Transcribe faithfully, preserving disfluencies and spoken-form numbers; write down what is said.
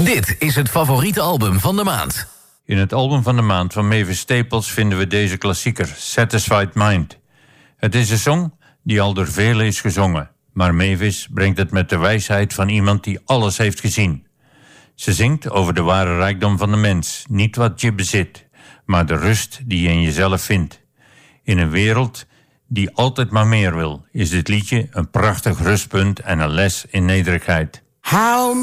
Dit is het favoriete album van de maand. In het album van de maand van Mavis Staples vinden we deze klassieker, Satisfied Mind. Het is een song die al door velen is gezongen, maar Mavis brengt het met de wijsheid van iemand die alles heeft gezien. Ze zingt over de ware rijkdom van de mens, niet wat je bezit, maar de rust die je in jezelf vindt. In een wereld die altijd maar meer wil, is dit liedje een prachtig rustpunt en een les in nederigheid. How